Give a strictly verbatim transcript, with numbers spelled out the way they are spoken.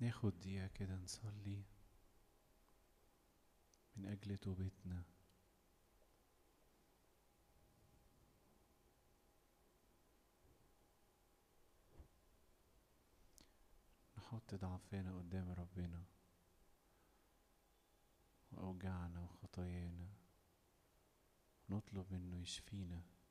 ناخد دقيقة كده نصلي من أجل توبتنا. نحط ضعفنا قدام ربنا وأوجاعنا وخطايانا، نطلب إنه يشفينا